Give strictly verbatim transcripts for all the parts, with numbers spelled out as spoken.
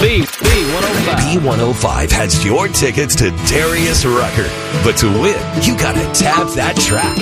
B, B one oh five. B one oh five has your tickets to Darius Rucker. But to win, you gotta tap that track.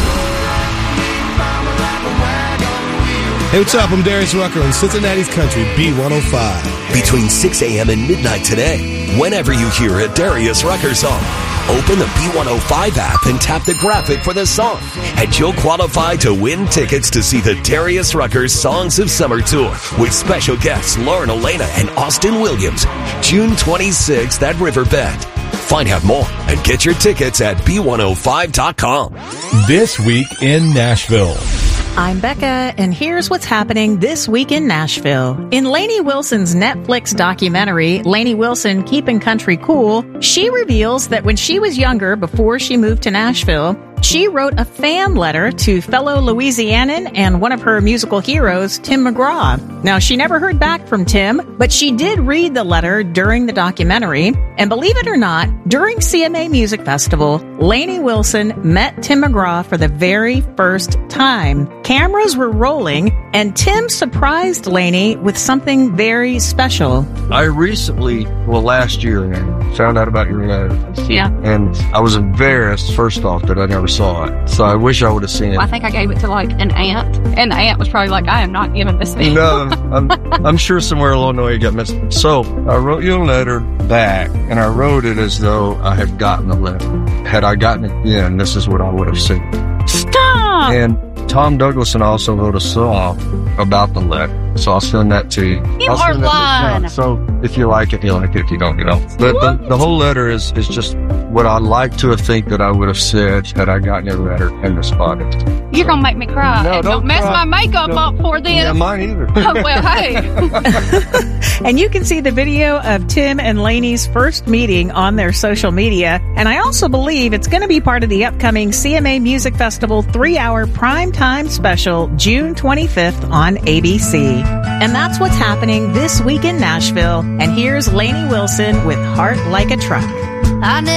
Hey, what's up? I'm Darius Rucker on Cincinnati's Country, B one oh five. Between six a.m. and midnight today, whenever you hear a Darius Rucker song, open the B one oh five app and tap the graphic for the song, and you'll qualify to win tickets to see the Darius Rucker Songs of Summer Tour with special guests Lauren Elena and Austin Williams, June twenty-sixth at Riverbend. Find out more and get your tickets at B one oh five dot com. This week in Nashville. I'm Becca, and here's what's happening this week in Nashville. In Lainey Wilson's Netflix documentary, Lainey Wilson, Keeping Country Cool, she reveals that when she was younger, before she moved to Nashville, she wrote a fan letter to fellow Louisianan and one of her musical heroes, Tim McGraw. Now, she never heard back from Tim, but she did read the letter during the documentary. And believe it or not, during C M A Music Festival, Lainey Wilson met Tim McGraw for the very first time. Cameras were rolling, and Tim surprised Lainey with something very special. I recently, well, last year, found out about your letter. Yeah. And I was embarrassed, first off, that I never saw it. So I wish I would have seen it. Well, I think I gave it to like an aunt, and the aunt was probably like, I am not giving this thing. No, I'm, I'm sure somewhere along the way it got missed. So I wrote you a letter back, and I wrote it as though I had gotten the letter. Had I gotten it then, this is what I would have said. Stop! And Tom Douglason also wrote a song about the letter. So I'll send that to you. You I'll are send that to- lying. no, So if you like it, you like it. If you don't, you don't. But the, the whole letter is, is just what I'd like to have think that I would have said had I gotten your letter and responded. You're going to make me cry. No, and don't don't mess cry. my makeup Don't- up for this. Yeah, mine either. Oh, well, hey. And you can see the video of Tim and Lainey's first meeting on their social media. And I also believe it's going to be part of the upcoming C M A Music Festival three-hour primetime special, June twenty-fifth on A B C. And that's what's happening this week in Nashville. And here's Lainey Wilson with Heart Like a Truck. I never